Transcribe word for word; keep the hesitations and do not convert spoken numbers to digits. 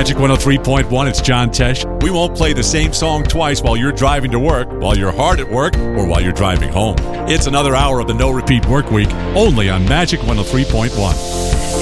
Magic one oh three point one, it's John Tesh. We won't play the same song twice while you're driving to work, while you're hard at work, or while you're driving home. It's another hour of the No Repeat Work Week, only on Magic one oh three point one.